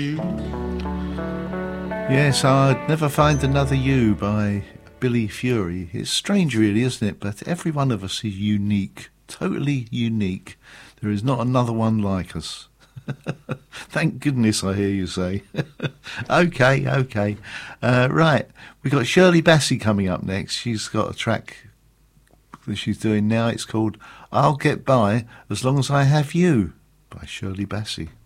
Yes, I'd Never Find Another You by Billy Fury. It's strange, really, isn't it? But every one of us is unique, totally unique. There is not another one like us. Thank goodness, I hear you say. Okay. Right, we've got Shirley Bassey coming up next. She's got a track that she's doing now. It's called I'll Get By As Long As I Have You by Shirley Bassey.